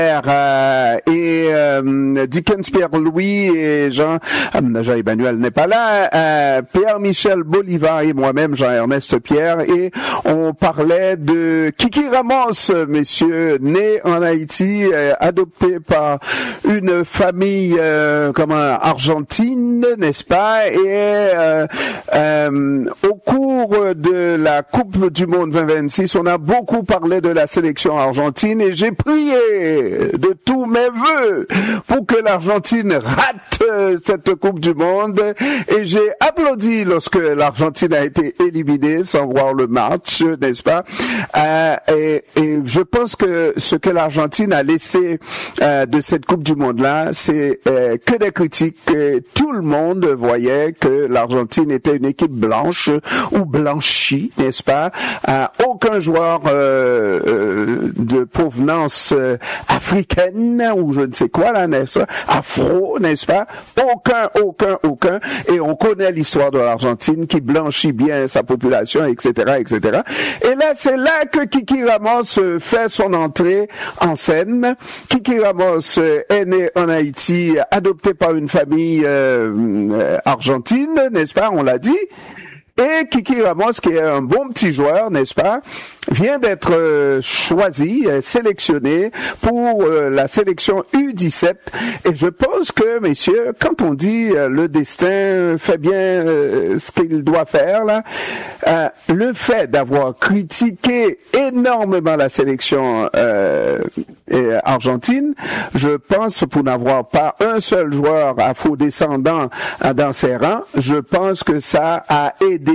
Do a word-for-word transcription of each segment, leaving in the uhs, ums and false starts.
Euh, et euh, Dickens Pierre-Louis et Jean, euh, Jean-Emmanuel n'est pas là, euh, Pierre-Michel Bolivar et moi-même Jean-Ernest Pierre, et on parlait de Kiki Ramos, messieurs, né en Haïti, euh, adopté par une famille euh, comment argentine, n'est-ce pas, et euh, euh, au cours de la Coupe du Monde vingt vingt-six, on a beaucoup parlé de la sélection argentine et j'ai prié de tous mes vœux pour que l'Argentine rate euh, cette Coupe du Monde, et j'ai applaudi lorsque l'Argentine a été éliminée sans voir le match, n'est-ce pas, euh, et, et je pense que ce que l'Argentine a laissé euh, de cette Coupe du Monde-là, c'est euh, que des critiques. Tout le monde voyait que l'Argentine était une équipe blanche ou blanchie, n'est-ce pas, euh, aucun joueur euh, euh, de provenance euh, africaine ou je ne sais quoi là, n'est-ce pas, afro, n'est-ce pas, aucun, aucun, aucun, et on connaît l'histoire de l'Argentine qui blanchit bien sa population, et cetera, et cetera. Et là, c'est là que Kiki Ramos fait son entrée en scène. Kiki Ramos est né en Haïti, adopté par une famille euh, argentine, n'est-ce pas, on l'a dit. Et Kiki Ramos, qui est un bon petit joueur, n'est-ce pas, vient d'être euh, choisi, euh, sélectionné pour euh, la sélection U dix-sept. Et je pense que, messieurs, quand on dit euh, le destin fait bien euh, ce qu'il doit faire, là, euh, le fait d'avoir critiqué énormément la sélection euh, euh, argentine, je pense, pour n'avoir pas un seul joueur afro-descendant euh, dans ses rangs, je pense que ça a aidé.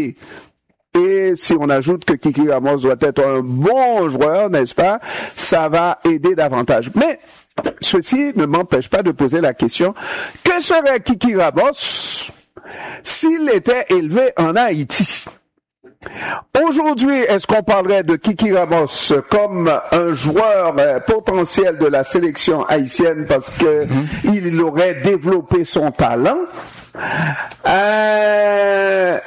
Et si on ajoute que Kiki Ramos doit être un bon joueur, n'est-ce pas, ça va aider davantage. Mais ceci ne m'empêche pas de poser la question, que serait Kiki Ramos s'il était élevé en Haïti? Aujourd'hui, est-ce qu'on parlerait de Kiki Ramos comme un joueur euh, potentiel de la sélection haïtienne parce que mm-hmm. il aurait développé son talent? Euh...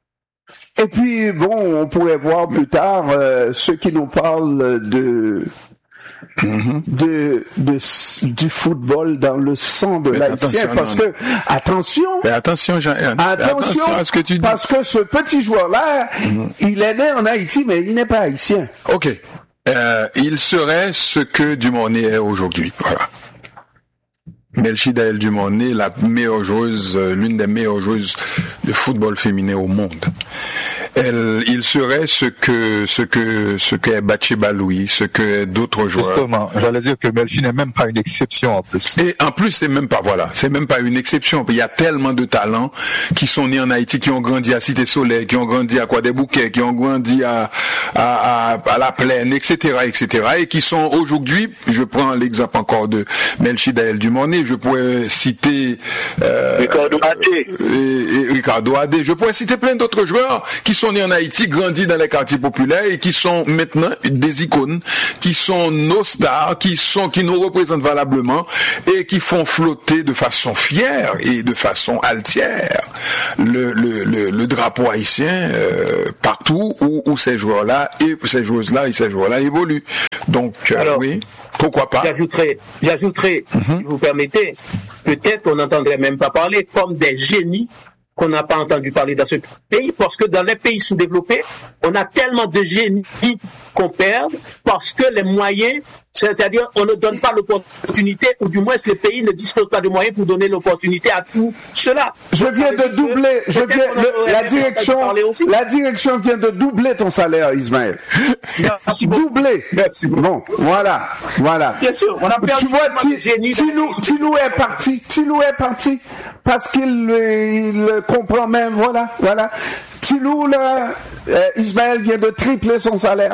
Et puis, bon, on pourrait voir plus tard euh, ceux qui nous parlent de, mm-hmm. de, de, du football dans le sang de l'haïtien. Parce non, que, attention, mais attention, Jean, attention, attention à ce que tu dis. Parce que ce petit joueur-là, mm-hmm. il est né en Haïti, mais il n'est pas haïtien. OK. Euh, il serait ce que Dumornay est aujourd'hui. Voilà. Melchida El Dumornay, la meilleure joueuse, l'une des meilleures joueuses de football féminin au monde. Elle, il serait ce que, ce que, ce qu'est Batsheba Louis, ce que d'autres joueurs. Justement, j'allais dire que Melchi n'est même pas une exception en plus. Et en plus, c'est même pas, voilà, c'est même pas une exception. Il y a tellement de talents qui sont nés en Haïti, qui ont grandi à Cité Soleil, qui ont grandi à Croix-des-Bouquets, qui ont grandi à, à, à, à la Plaine, et cetera, et cetera, et qui sont aujourd'hui, je prends l'exemple encore de Melchida El Dumornay, je pourrais citer, euh, Ricardo Adé. Et, et Ricardo Adé. Je pourrais citer plein d'autres joueurs qui sont nés en Haïti, grandis dans les quartiers populaires et qui sont maintenant des icônes, qui sont nos stars, qui sont, qui nous représentent valablement et qui font flotter de façon fière et de façon altière le, le, le, le drapeau haïtien euh, partout où, où ces joueurs-là et ces joueuses-là et ces joueurs-là évoluent. Donc, euh, Alors, oui, pourquoi pas. J'ajouterais, j'ajouterais, mm-hmm. si vous permettez, peut-être on n'entendrait même pas parler comme des génies qu'on n'a pas entendu parler dans ce pays, parce que dans les pays sous-développés, on a tellement de génies qu'on perd, parce que les moyens, c'est-à-dire on ne donne pas l'opportunité, ou du moins les pays ne disposent pas de moyens pour donner l'opportunité à tout cela. Je viens de doubler, je viens, le, la direction, la direction vient de doubler ton salaire, Ismaël. Merci beaucoup. Doubler. Merci beaucoup. Bon, voilà, voilà. Bien sûr, on a perdu. Tu vois, Tilou, Tilou est parti, Tilou est parti, parce qu'il il comprend même, voilà, voilà. Tilou, là, euh, Ismaël vient de tripler son salaire.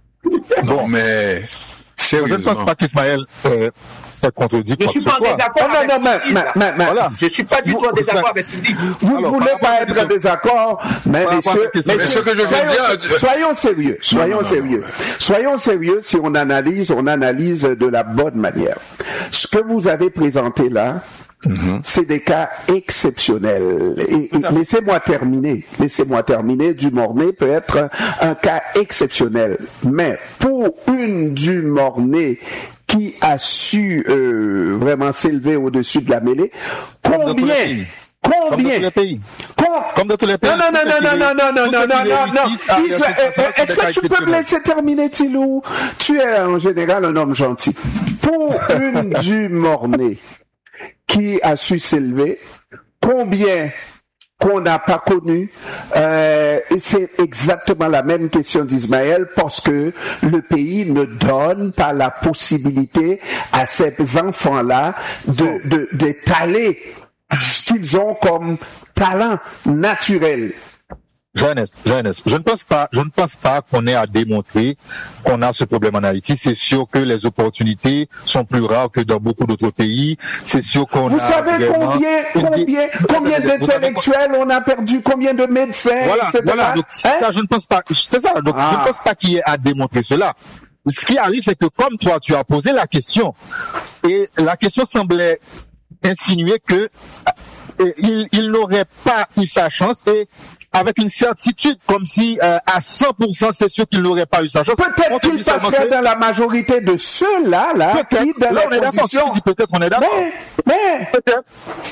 Non, mais je ne pense pas qu'Ismaël euh, te contredit. Je ne suis pas en désaccord. Oh, non, non, mais, mais, mais, mais, voilà. Je ne suis pas du tout en désaccord avec ce qu'il dit. Vous ne voulez pas être en désaccord, mais messieurs, mais ce que je veux dire, soyons sérieux, soyons non, non, sérieux. Non, non. Soyons sérieux si on analyse, on analyse de la bonne manière. Ce que vous avez présenté là, Mm-hmm. c'est des cas exceptionnels. Et, et laissez-moi terminer. Laissez-moi terminer. Dumornay peut être un cas exceptionnel. Mais pour une Dumornay qui a su euh, vraiment s'élever au-dessus de la mêlée. Combien? Combien? Comme dans tous les pays. Comme dans tous les pays. Non, non, non, non, non, non, non, non, non, non, non. Est-ce que tu peux me laisser terminer, Tilou? Tu es en général un homme gentil. Pour une du Mornay qui a su s'élever, combien qu'on n'a pas connu, euh, et c'est exactement la même question d'Ismaël, parce que le pays ne donne pas la possibilité à ces enfants-là de, de, d'étaler ce qu'ils ont comme talent naturel. Jeunesse, jeunesse. Je ne pense pas, je ne pense pas qu'on ait à démontrer qu'on a ce problème en Haïti. C'est sûr que les opportunités sont plus rares que dans beaucoup d'autres pays. C'est sûr qu'on Vous a savez vraiment combien, combien, combien d'intellectuels on a perdu, combien de médecins, voilà, et cetera. Voilà, donc c'est hein? ça, je ne pense pas, c'est ça, donc ah. je ne pense pas qu'il y ait à démontrer cela. Ce qui arrive, c'est que comme toi, tu as posé la question, et la question semblait insinuer que euh, il, il n'aurait pas eu sa chance, et avec une certitude, comme si euh, à cent pour cent c'est sûr qu'il n'aurait pas eu sa chance. Peut-être qu'il passerait que... dans la majorité de ceux-là, là, qui dans là, les on est d'accord. Si tu dis peut-être, on est d'accord. Mais, mais... peut-être.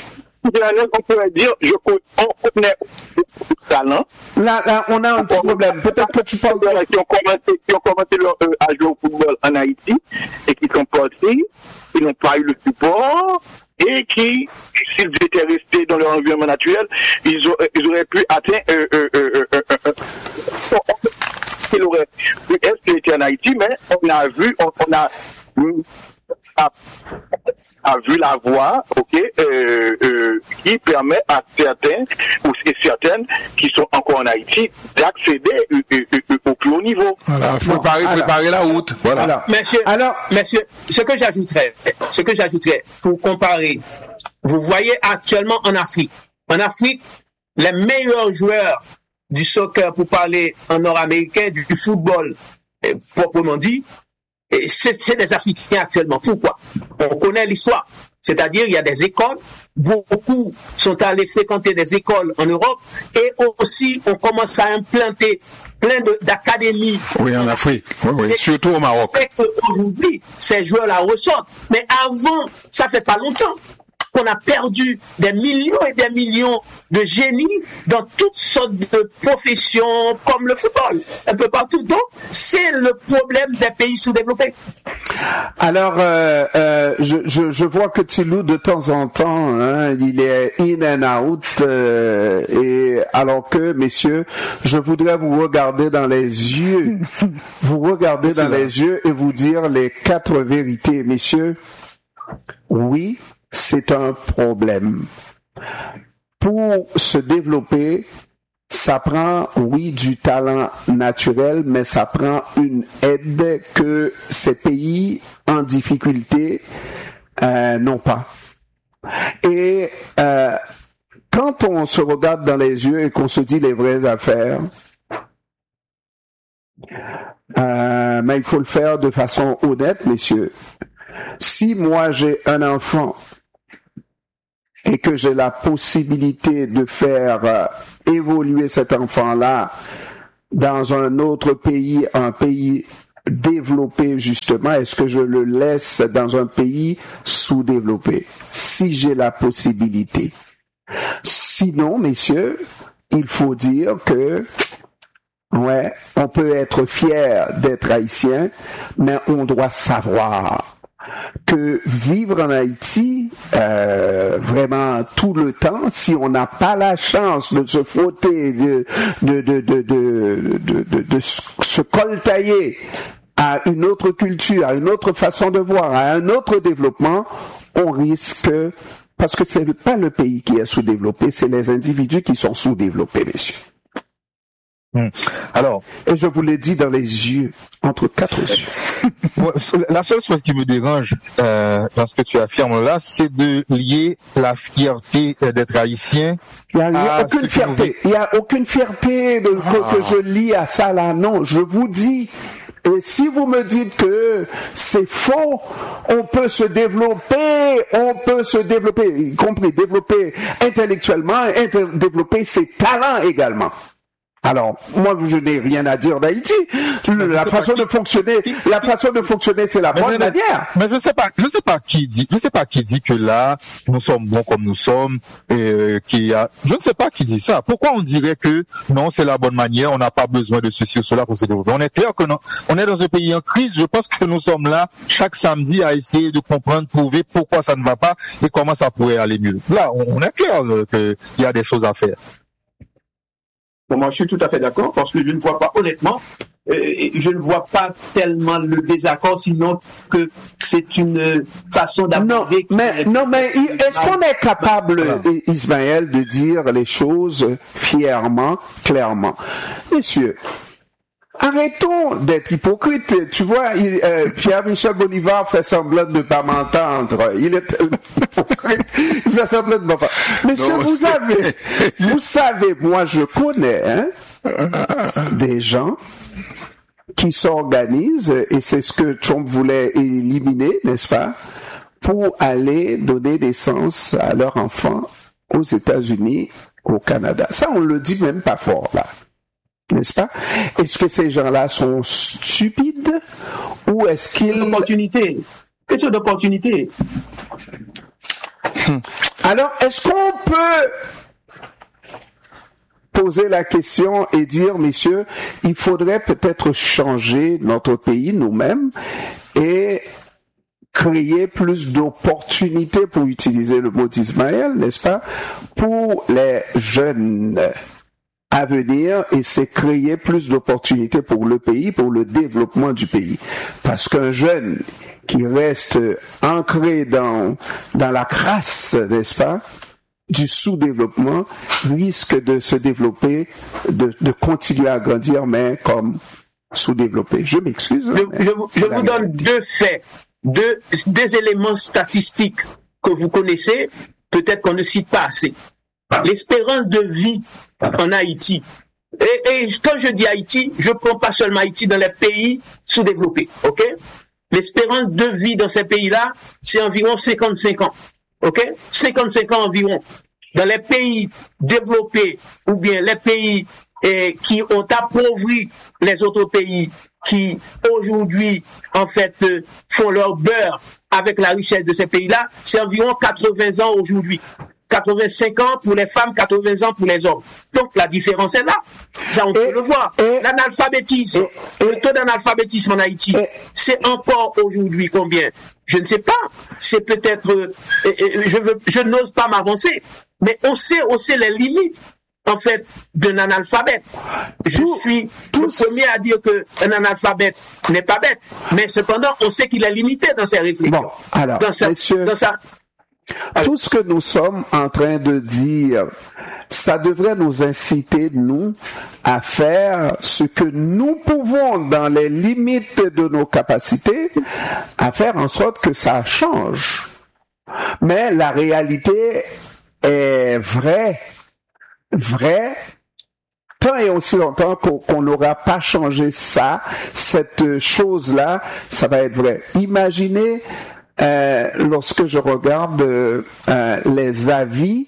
On pourrait dire, je connais beaucoup de talent. Là, là, on a un petit problème. Peut-être que tu parles de... Qui ont commencé, qui ont commencé leur, euh, à jouer au football en Haïti et qui sont partis, ils n'ont pas eu le support. Et qui, s'ils étaient restés dans leur environnement naturel, ils, ont, ils auraient pu atteindre, euh, euh, euh, euh, euh, euh, ils auraient pu être en Haïti, mais on a vu, on, on a, a, a vu la voie, ok, euh, euh, qui permet à certains ou certaines qui sont encore en Haïti d'accéder euh, euh, euh, au plus haut niveau. Voilà, préparer, alors, préparer la route. Voilà. Alors, monsieur, alors, monsieur, ce que j'ajouterais, ce que j'ajouterais, pour comparer, vous voyez actuellement en Afrique, en Afrique, les meilleurs joueurs du soccer, pour parler en nord-américain, du, du football, eh, proprement dit, et c'est, c'est des Africains actuellement. Pourquoi? On connaît l'histoire. C'est-à-dire, il y a des écoles, beaucoup sont allés fréquenter des écoles en Europe, et aussi, on commence à implanter plein de, d'académies. Oui, en Afrique. Oui, oui. Surtout au Maroc. Aujourd'hui, ces joueurs-là ressortent. Mais avant, ça fait pas longtemps qu'on a perdu des millions et des millions de génies dans toutes sortes de professions comme le football, un peu partout. Donc, c'est le problème des pays sous-développés. Alors, euh, euh, je, je, je vois que Tilou, de temps en temps, hein, il est in and out, euh, et alors que, messieurs, je voudrais vous regarder dans les yeux, vous regarder dans les yeux et vous dire les quatre vérités, messieurs. Oui, c'est un problème. Pour se développer, ça prend, oui, du talent naturel, mais ça prend une aide que ces pays en difficulté euh, n'ont pas. Et euh, quand on se regarde dans les yeux et qu'on se dit les vraies affaires, euh, mais il faut le faire de façon honnête, messieurs. Si moi j'ai un enfant et que j'ai la possibilité de faire euh, évoluer cet enfant-là dans un autre pays, un pays développé justement, est-ce que je le laisse dans un pays sous-développé? Si j'ai la possibilité. Sinon, messieurs, il faut dire que ouais, on peut être fier d'être haïtien, mais on doit savoir que vivre en Haïti, euh, vraiment tout le temps, si on n'a pas la chance de se frotter, de, de, de, de, de, de, de, de se coltailler à une autre culture, à une autre façon de voir, à un autre développement, on risque, parce que c'est pas le pays qui est sous-développé, c'est les individus qui sont sous-développés, messieurs. Hum. Alors, et je vous l'ai dit dans les yeux, entre quatre yeux. La seule chose qui me dérange euh, dans ce que tu affirmes là, c'est de lier la fierté d'être haïtien. Il n'y a, a aucune fierté. Il n'y a aucune fierté de, que, ah. que je lie à ça là. Non, je vous dis. Et si vous me dites que c'est faux, on peut se développer, on peut se développer, y compris développer intellectuellement, inter- développer ses talents également. Alors, moi, je n'ai rien à dire d'Haïti. La façon de fonctionner, la façon de fonctionner, c'est la bonne manière. Mais je sais pas, je sais pas qui dit, je sais pas qui dit que là, nous sommes bons comme nous sommes, et euh, qui a, je ne sais pas qui dit ça. Pourquoi on dirait que non, c'est la bonne manière, on n'a pas besoin de ceci ou cela pour se développer. On est clair que non, on est dans un pays en crise. Je pense que nous sommes là chaque samedi à essayer de comprendre, prouver pourquoi ça ne va pas et comment ça pourrait aller mieux. Là, on, on est clair euh, qu'il y a des choses à faire. Bon, moi, je suis tout à fait d'accord parce que je ne vois pas, honnêtement, euh, je ne vois pas tellement le désaccord, sinon que c'est une façon d'aborder. Non, mais, non, mais est-ce qu'on est capable, Ismaël, de dire les choses fièrement, clairement? Messieurs, arrêtons d'être hypocrites. Tu vois, il, euh, Pierre-Michel Bolivar fait semblant de ne pas m'entendre. Il est il fait semblant de ne pas. Monsieur, non, vous avez, vous savez, moi je connais hein, des gens qui s'organisent, et c'est ce que Trump voulait éliminer, n'est-ce pas, pour aller donner naissance à leurs enfants aux États-Unis, au Canada. Ça, on le dit même pas fort là. N'est-ce pas? Est-ce que ces gens-là sont stupides ou est-ce qu'ils... Opportunité. Question d'opportunité. Alors, est-ce qu'on peut poser la question et dire, messieurs, il faudrait peut-être changer notre pays nous-mêmes et créer plus d'opportunités, pour utiliser le mot d'Ismaël, n'est-ce pas, pour les jeunes à venir, et c'est créer plus d'opportunités pour le pays, pour le développement du pays. Parce qu'un jeune qui reste ancré dans, dans la crasse, n'est-ce pas, du sous-développement, risque de se développer, de, de continuer à grandir, mais comme sous-développé. Je m'excuse. Je, je, vous, je vous donne deux faits, deux, deux éléments statistiques que vous connaissez, peut-être qu'on ne cite pas assez. L'espérance de vie en Haïti. Et, et quand je dis Haïti, je ne prends pas seulement Haïti dans les pays sous-développés, ok? L'espérance de vie dans ces pays-là, c'est environ cinquante-cinq ans, ok? cinquante-cinq ans environ. Dans les pays développés, ou bien les pays eh, qui ont appauvri les autres pays, qui aujourd'hui, en fait, euh, font leur beurre avec la richesse de ces pays-là, c'est environ quatre-vingts ans aujourd'hui. quatre-vingt-cinq ans pour les femmes, quatre-vingts ans pour les hommes. Donc la différence est là. Ça, on et, peut le voir. L'analphabétisme, et, le taux d'analphabétisme en Haïti, et, c'est encore aujourd'hui combien? Je ne sais pas. C'est peut-être, euh, je, veux, je n'ose pas m'avancer, mais on sait, on sait les limites, en fait, d'un analphabète. Je tout, suis tout le premier à dire qu'un analphabète n'est pas bête, mais cependant, on sait qu'il est limité dans ses réflexions. Bon, alors, dans sa, messieurs, dans sa, tout ce que nous sommes en train de dire, ça devrait nous inciter, nous, à faire ce que nous pouvons dans les limites de nos capacités, à faire en sorte que ça change. Mais la réalité est vraie, vraie, tant et aussi longtemps qu'on, qu'on n'aura pas changé ça, cette chose-là, ça va être vrai. Imaginez Euh, lorsque je regarde euh, les avis,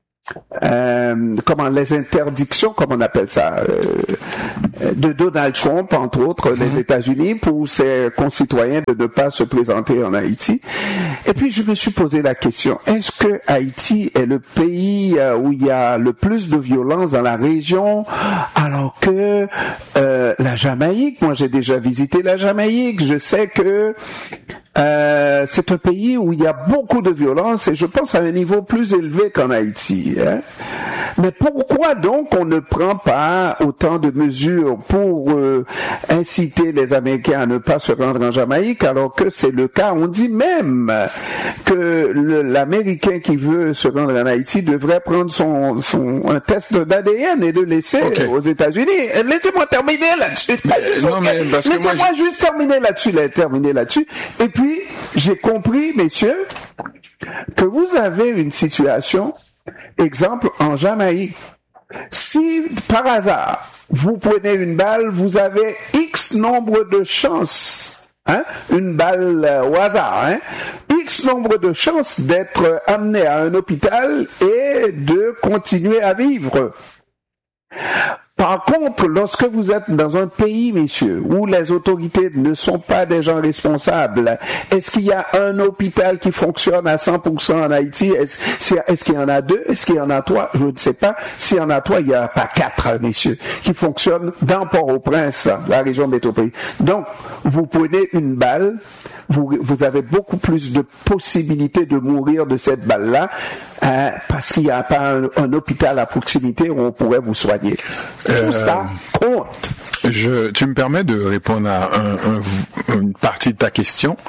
euh, comment les interdictions, comme on appelle ça, euh, de Donald Trump, entre autres, mm-hmm. les États-Unis, pour ses concitoyens de ne pas se présenter en Haïti. Et puis je me suis posé la question, est-ce que Haïti est le pays où il y a le plus de violence dans la région, alors que euh, la Jamaïque, moi j'ai déjà visité la Jamaïque, je sais que Euh, c'est un pays où il y a beaucoup de violence et je pense à un niveau plus élevé qu'en Haïti. Hein? Mais pourquoi donc on ne prend pas autant de mesures pour euh, inciter les Américains à ne pas se rendre en Jamaïque alors que c'est le cas? On dit même que le, l'Américain qui veut se rendre en Haïti devrait prendre son, son un test d'A D N et le laisser okay. aux États-Unis. Laissez-moi terminer là-dessus. Non, mais parce que Laissez-moi moi, juste terminer là-dessus, là, terminer là-dessus. Et puis j'ai compris, messieurs, que vous avez une situation, exemple, en Jamaïque. Si, par hasard, vous prenez une balle, vous avez X nombre de chances, hein, une balle euh, au hasard, hein, X nombre de chances d'être amené à un hôpital et de continuer à vivre. Par contre, lorsque vous êtes dans un pays, messieurs, où les autorités ne sont pas des gens responsables, est-ce qu'il y a un hôpital qui fonctionne à cent pour cent en Haïti? Est-ce, est-ce qu'il y en a deux? Est-ce qu'il y en a trois? Je ne sais pas. S'il y en a trois, il n'y en a pas quatre, messieurs, qui fonctionnent dans Port-au-Prince, la région métropolitaine. Donc, vous prenez une balle, vous, vous avez beaucoup plus de possibilités de mourir de cette balle-là, hein, parce qu'il n'y a pas un, un hôpital à proximité où on pourrait vous soigner. Tout euh, ça compte. Je, tu me permets de répondre à un, un, une partie de ta question.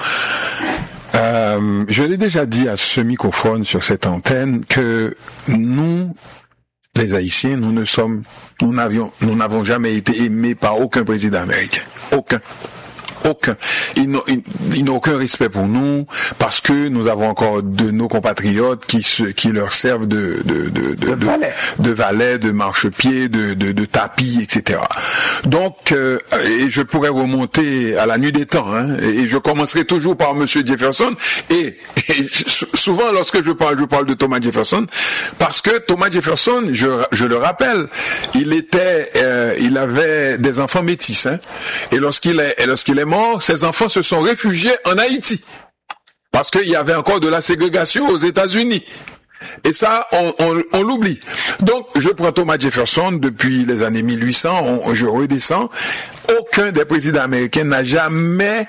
Euh, je l'ai déjà dit à ce microphone sur cette antenne que nous, les Haïtiens, nous ne sommes, nous n'avions, nous n'avons jamais été aimés par aucun président américain. Aucun. Aucun. Ils n'ont, ils, ils n'ont aucun respect pour nous parce que nous avons encore de nos compatriotes qui se, qui leur servent de de de de, de, valet. de, valet, de marchepied, de, de de tapis, et cetera. Donc, euh, et je pourrais remonter à la nuit des temps, hein, et je commencerai toujours par Monsieur Jefferson. Et, et souvent, lorsque je parle, je parle de Thomas Jefferson parce que Thomas Jefferson, je je le rappelle, il était, euh, il avait des enfants métis, hein, et lorsqu'il est, et lorsqu'il est mort, ses enfants se sont réfugiés en Haïti parce qu'il y avait encore de la ségrégation aux États-Unis. Et ça, on, on, on l'oublie. Donc, je prends Thomas Jefferson depuis les années mille huit cents, on, je redescends. Aucun des présidents américains n'a jamais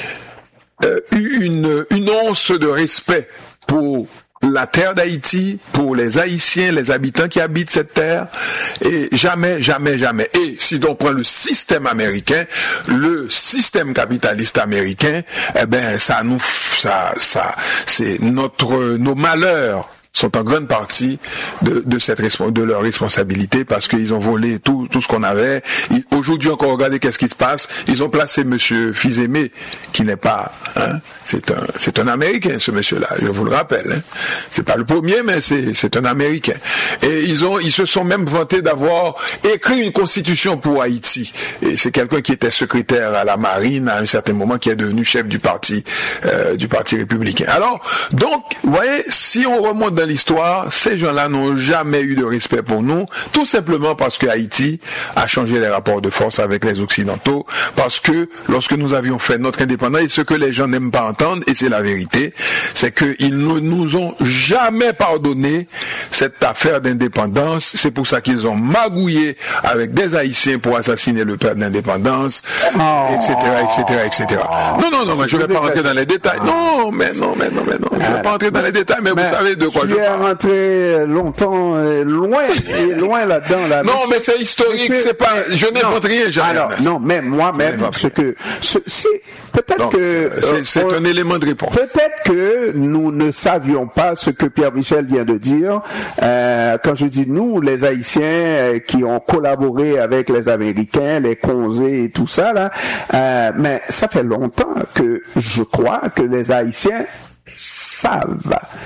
euh, eu une, une once de respect pour la terre d'Haïti, pour les Haïtiens, les habitants qui habitent cette terre, et jamais, jamais, jamais. Et si on prend le système américain, le système capitaliste américain, eh ben, ça nous, ça, ça, c'est notre, nos malheurs sont en grande partie de, de cette de leur responsabilité parce qu'ils ont volé tout tout ce qu'on avait. Ils, aujourd'hui encore, regardez qu'est-ce qui se passe. Ils ont placé Monsieur Fils-Aimé, qui n'est pas, hein, c'est un c'est un Américain, ce monsieur-là. Je vous le rappelle. Hein. C'est pas le premier, mais c'est c'est un Américain. Et ils ont ils se sont même vantés d'avoir écrit une constitution pour Haïti. Et c'est quelqu'un qui était secrétaire à la marine à un certain moment, qui est devenu chef du parti euh, du parti républicain. Alors donc, vous voyez, si on remonte dans l'histoire, ces gens-là n'ont jamais eu de respect pour nous, tout simplement parce que Haïti a changé les rapports de force avec les Occidentaux, parce que lorsque nous avions fait notre indépendance, et ce que les gens n'aiment pas entendre, et c'est la vérité, c'est qu'ils ne nous ont jamais pardonné cette affaire d'indépendance. C'est pour ça qu'ils ont magouillé avec des Haïtiens pour assassiner le père de l'indépendance, et cetera, et cetera, et cetera. Non, non, non, mais je ne vais pas rentrer dans les détails. Non, mais non, mais non, mais non, je ne vais pas rentrer dans les détails, mais vous savez de quoi je parle. Rentré longtemps, loin, et loin là-dedans. Là. Non, mais c'est historique, c'est, c'est pas, je n'invente rien, j'ai alors, non, mais moi-même, ce que, ce, c'est, peut-être Donc, que, c'est, c'est on, un élément de réponse. Peut-être que nous ne savions pas ce que Pierre Michel vient de dire, euh, quand je dis nous, les Haïtiens euh, qui ont collaboré avec les Américains, les Conzés et tout ça, là, euh, mais ça fait longtemps que je crois que les Haïtiens savent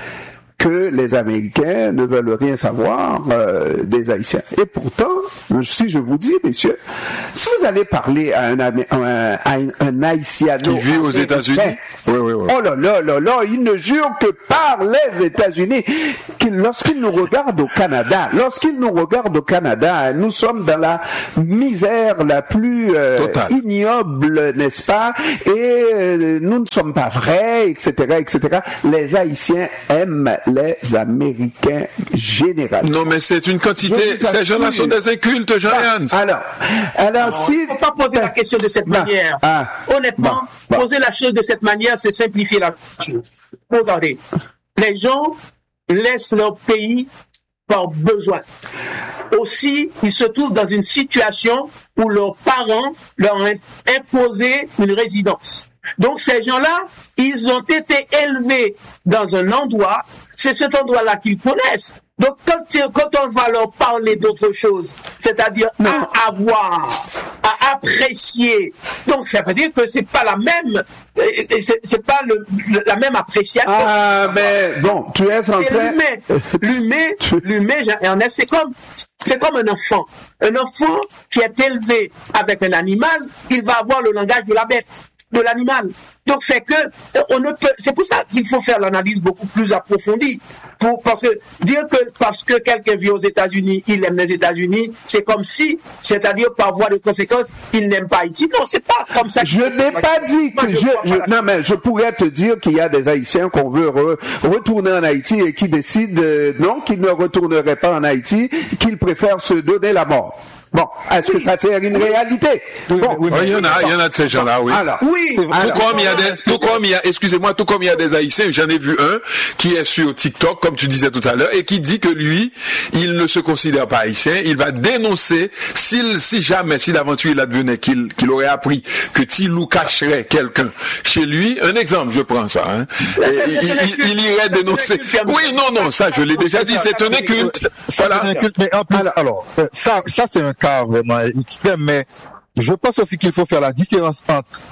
que les Américains ne veulent rien savoir euh, des Haïtiens. Et pourtant, si je vous dis, messieurs, si vous allez parler à un, un, un, un Haïtiano qui vit aux États-Unis, oui, oui, oui. Oh là là là là, il ne jure que par les États-Unis. Lorsqu'il nous regarde au Canada, lorsqu'il nous regarde au Canada, nous sommes dans la misère la plus euh, ignoble, n'est-ce pas? Et euh, nous ne sommes pas vrais, et cetera, et cetera. Les Haïtiens aiment les Américains généralement. Non, mais c'est une quantité. Ces gens-là sont des incultes, Jean-Yann. Alors, alors non, si... il ne faut pas poser la question de cette bah, manière. Ah, Honnêtement, bah, poser bah. la chose de cette manière, c'est simplifier la chose. Regardez, les gens laissent leur pays par besoin. Aussi, ils se trouvent dans une situation où leurs parents leur ont imposé une résidence. Donc ces gens-là, ils ont été élevés dans un endroit, c'est cet endroit-là qu'ils connaissent. Donc quand, quand on va leur parler d'autre chose, c'est-à-dire non. à avoir, à apprécier, donc ça veut dire que c'est pas la même, c'est, c'est pas le, le, la même appréciation. Ah mais bon, tu es en train... C'est l'humain, l'humain, l'humain, c'est comme, c'est comme un enfant. Un enfant qui est élevé avec un animal, il va avoir le langage de la bête. de l'animal. Donc, c'est que, on ne peut, c'est pour ça qu'il faut faire l'analyse beaucoup plus approfondie. Pour, parce que, dire que parce que quelqu'un vit aux États-Unis, il aime les États-Unis, c'est comme si, c'est-à-dire par voie de conséquence, il n'aime pas Haïti. Non, c'est pas comme ça. Je n'ai pas dit que, je, je, non, mais je pourrais te dire qu'il y a des Haïtiens qu'on veut re, retourner en Haïti et qui décident, euh, non, qu'ils ne retourneraient pas en Haïti, qu'ils préfèrent se donner la mort. Bon, est-ce que ça c'est une réalité? Oui, bon, oui, oui, il y en a, il y en a de ces gens-là, oui. Alors, oui. Tout alors, comme il y a des, tout comme il y a, excusez-moi, tout comme il y a des Haïtiens, j'en ai vu un qui est sur TikTok, comme tu disais tout à l'heure, et qui dit que lui, il ne se considère pas haïtien, il va dénoncer s'il, si jamais, si d'aventure il advenait qu'il, qu'il aurait appris que Tilou cacherait quelqu'un chez lui. Un exemple, je prends ça, hein. Et, il, il, il irait dénoncer. Oui, non, non, ça, je l'ai déjà dit, c'est un inculte. Voilà. Mais en plus, alors, ça, ça c'est un cas vraiment extrême, mais je pense aussi qu'il faut faire la différence entre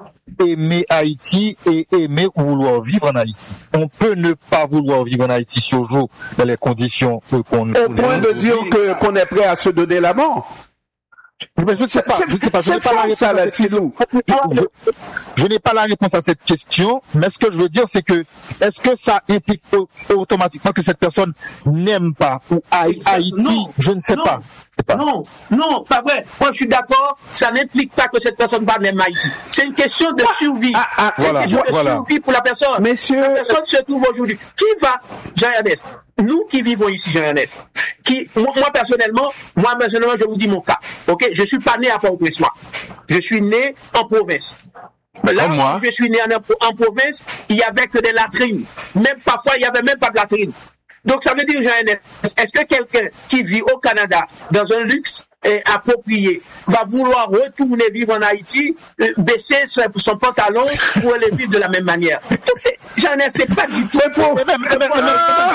aimer Haïti et aimer ou vouloir vivre en Haïti. On peut ne pas vouloir vivre en Haïti si on joue dans les conditions qu'on... Au point de dire que, qu'on est prêt à se donner la mort. Mais je ne sais pas, je ne sais pas, je n'ai pas la réponse à cette question. Je, je n'ai pas la réponse à cette question, mais ce que je veux dire, c'est que, est-ce que ça implique automatiquement que cette personne n'aime pas ou Haïti? Non, je ne sais non, pas. pas. Non, non, pas vrai. Moi, je suis d'accord, ça n'implique pas que cette personne va n'aime Haïti. C'est une question de survie. Ah, ah, c'est voilà, une question de voilà. survie pour la personne. Messieurs, la personne se trouve aujourd'hui. Qui va, Jean-Ernest, nous qui vivons ici, Jean-Ernest, qui, moi, moi, personnellement, moi personnellement, je vous dis mon cas. Ok, je suis pas né à Port-au-Prince. Je suis né en province. Ben, Là, comme moi. je suis né en, en province, il y avait que des latrines. Même parfois, il y avait même pas de latrines. Donc, ça veut dire, Jean-Ernest, est-ce que quelqu'un qui vit au Canada dans un luxe eh, approprié va vouloir retourner vivre en Haïti, euh, baisser son, son pantalon pour aller vivre de la même manière? Donc, c'est, Jean-Ernest, c'est pas du tout. Et même, et même, et même,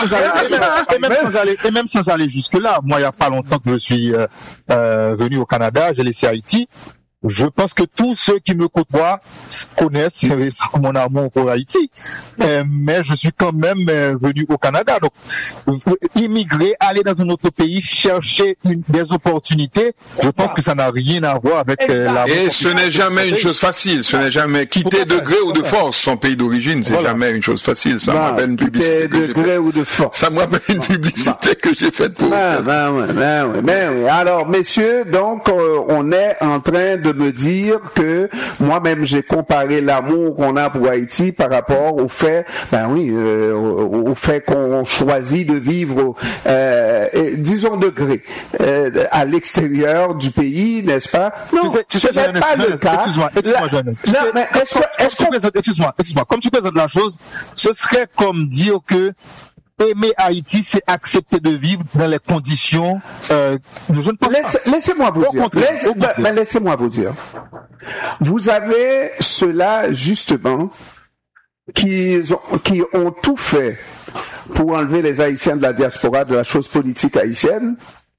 et même sans aller, et même sans aller jusque-là, moi, il n'y a pas longtemps que je suis euh, euh, venu au Canada, j'ai laissé Haïti. Je pense que tous ceux qui me côtoient connaissent mon amour pour Haïti, euh, mais je suis quand même euh, venu au Canada. Donc, euh, immigrer, aller dans un autre pays, chercher une, des opportunités, je pense que ça n'a rien à voir avec euh, la... Et ce n'est jamais une chose facile. Ce n'est jamais quitter de gré ou de force son pays d'origine. C'est voilà. jamais une chose facile. Ça bah, me rappelle une publicité que de j'ai gré faite. ou de force. Ça me rappelle une publicité bah. que j'ai faite pour. Ben, ben, ouais, ben, ouais, ben, ouais. Alors, messieurs, donc, euh, on est en train de me dire que moi-même j'ai comparé l'amour qu'on a pour Haïti par rapport au fait, ben oui, euh, au, au fait qu'on choisit de vivre, euh, et, disons de gré, euh, à l'extérieur du pays, n'est-ce pas? Non, tu sais, tu sais, ce n'est pas le cas. Excuse-moi, excuse-moi, Jeannette. Non, mais est-ce que, est-ce que... Excuse-moi, excuse-moi. Comme tu présentes la chose, ce serait comme dire que aimer Haïti, c'est accepter de vivre dans les conditions. Euh, je ne pense Laisse, pas. Laissez-moi vous Au dire. contraire, Laisse, au contraire. ben, laissez-moi vous dire. Vous avez ceux-là justement qui ont, qui ont tout fait pour enlever les Haïtiens de la diaspora de la chose politique haïtienne.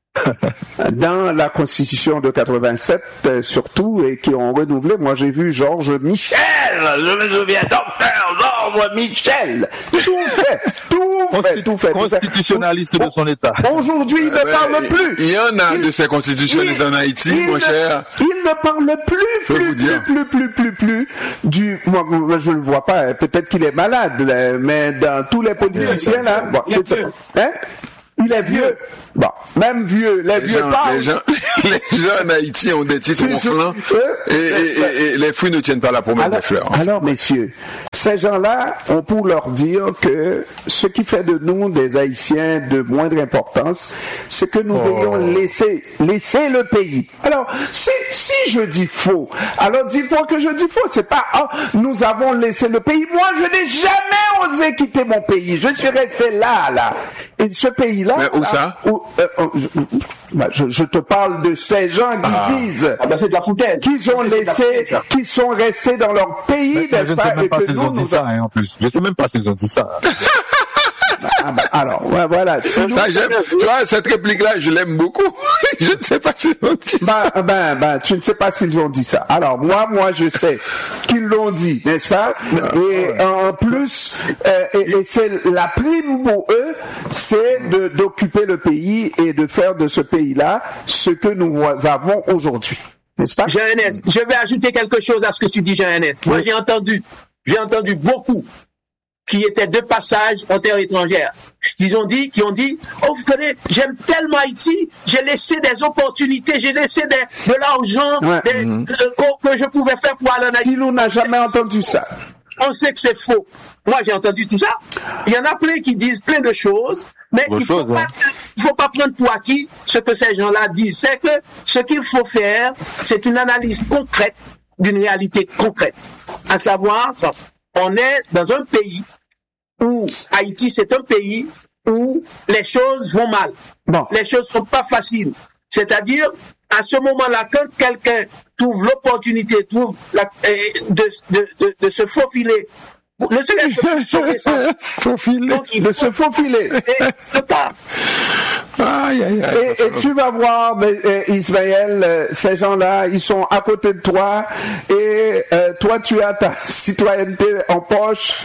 Dans la Constitution de quatre-vingt-sept, euh, surtout, et qui ont renouvelé. Moi, j'ai vu Georges Michel, je me souviens, docteur Georges Michel, tout fait, tout fait, tout fait. Constitutionnaliste de son État. Aujourd'hui, il ne Ouais, parle plus. Il y en a Il- de ces constitutionnalistes en Haïti, il mon ne- cher. Il ne parle plus, Je peux plus, vous plus, dire. plus, plus, plus, plus, du. Moi, moi, je le vois pas. hein. Peut-être qu'il est malade, là, mais dans tous les politiciens là, bon, Il est c'est- vieux. hein? Il est vieux. Bon, même vieux, les, Les vieux gens, parlent. les, gens, les gens en Haïti ont des titres C'est- ronflants c'est- et, et, et, et les fruits ne tiennent pas la promesse des Alors, fleurs. alors, messieurs, ces gens-là, on peut leur dire que ce qui fait de nous des Haïtiens de moindre importance, c'est que nous Oh. ayons laissé, laissé le pays. Alors, si, si je dis faux, alors dites-moi que je dis faux. C'est pas, oh, nous avons laissé le pays. Moi, je n'ai jamais osé quitter mon pays. Je suis resté là, là. Et ce pays-là. Mais où là, ça? où, euh, euh, je, bah, je, je te parle de ces gens qui disent Ah ben, c'est de la foutaise. qu'ils ont C'est de la laissé, foutaise, ça. qui sont restés dans leur pays, Mais je n'est-ce ne sais pas, même et pas que s'ils nous, ont dit nous ça, hein, en plus. Je ne sais même pas s'ils ont dit ça. Ah ben, alors, ouais, voilà. Si nous- Ça, j'aime, tu vois, cette réplique-là, je l'aime beaucoup. Je ne sais pas si on dit ça. Ben, ben, ben, tu ne sais pas s'ils ont dit ça. Alors, moi, moi, je sais qu'ils l'ont dit, n'est-ce pas? Et en plus, euh, et, et c'est la prime pour eux, c'est de, d'occuper le pays et de faire de ce pays-là ce que nous avons aujourd'hui. n'est-ce pas? Jean-Ernest, je vais ajouter quelque chose à ce que tu dis, Jean-Ernest. Moi, Oui. j'ai entendu, j'ai entendu beaucoup qui étaient de passage en terre étrangère. Ils ont dit, qui ont dit, oh, vous connaissez, j'aime tellement Haïti, j'ai laissé des opportunités, j'ai laissé des, de l'argent Ouais. des- Mm-hmm. que, que je pouvais faire pour aller en Haïti. Silou n'a jamais entendu ça. On sait que c'est faux. Moi, j'ai entendu tout ça. Il y en a plein qui disent plein de choses, mais Bonne il faut chose, pas, hein. il faut pas prendre pour acquis ce que ces gens-là disent. C'est que ce qu'il faut faire, c'est une analyse concrète d'une réalité concrète. À savoir, on est dans un pays où Haïti, c'est un pays où les choses vont mal. Bon. Les choses sont pas faciles. C'est-à-dire, à ce moment-là, quand quelqu'un trouve l'opportunité, trouve la, euh, de, de, de, de se faufiler, ne serait-ce que pour sauver ça. Faufiler. Donc, il De faut- se faufiler. Et le cas, Aïe, aïe, aïe. Et, et tu vas voir, mais, euh, Ismaël, euh, ces gens-là, ils sont à côté de toi, et euh, toi, tu as ta citoyenneté en poche.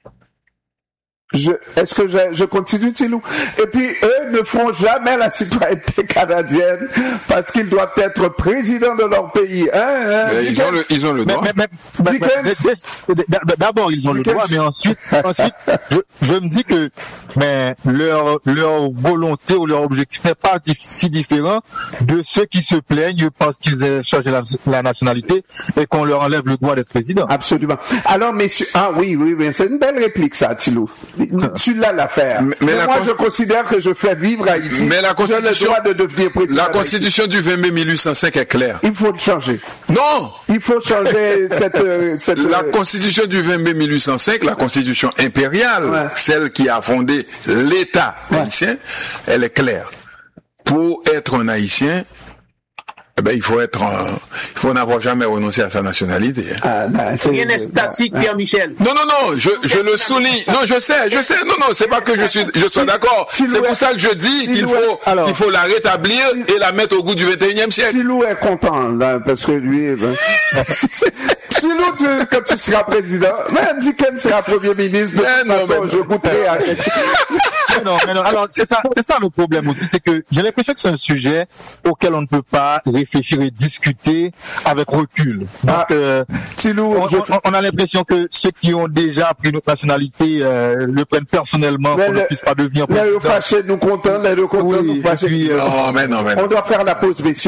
Je, est-ce que je, je continue, Tilou? Et puis, eux ne font jamais la citoyenneté canadienne parce qu'ils doivent être présidents de leur pays. Hein, hein, Mais ils ont le, ils ont le Mais, droit. mais, mais, mais- Dickens. mais- d- d- d'abord ils ont le Dickens. droit, mais ensuite, ensuite, je, je me dis que mais leur leur volonté ou leur objectif n'est pas dif- si différent de ceux qui se plaignent parce qu'ils aient changé la, la nationalité et qu'on leur enlève le droit d'être président. Absolument. Alors, messieurs, ah oui, oui, oui, c'est une belle réplique, ça, Tilou. Tu l'as l'affaire. Mais- Mais, mais la moi, con- je considère que je fais vivre Haïti. Mais la J'ai le Constitution- droit de devenir président. La d'Haïti. constitution du vingt mai mille huit cent cinq est claire. Il faut le changer. Non! Il faut changer cette, euh, cette La euh, constitution du vingt mai mille huit cent cinq, la constitution impériale, Ouais. celle qui a fondé l'État haïtien, elle est claire. Pour être un haïtien, eh ben, il faut être, un- il faut n'avoir jamais renoncé à sa nationalité. hein. ah, ben, c'est- rien n'est statique, Pierre-Michel. Non, non, non, je, je le souligne. Non, je sais, je sais. Non, non, c'est pas que je suis, je sois d'accord. si C'est l'ouest- pour ça que je dis si qu'il l'ouest- faut, alors- qu'il faut la rétablir et la mettre au goût du vingt et unième siècle. Silou est content, là, parce que lui, ben... Silou, tu, quand tu seras président, mais Dickens sera premier ministre, de Mais toute non, façon, mais je non. goûterai à quelque chose. Mais non, mais non. Alors c'est ça, c'est ça le problème aussi, c'est que j'ai l'impression que c'est un sujet auquel on ne peut pas réfléchir et discuter avec recul. Donc Ah, euh, Silou, on, je... on- on a l'impression que ceux qui ont déjà pris notre nationalité euh, le prennent personnellement Mais qu'on ne le- puisse pas devenir les président. fâchés nous contents, les deux contents Oui, nous et fâchés. puis, euh, Non, mais non, mais non. On doit faire la pause, messieurs.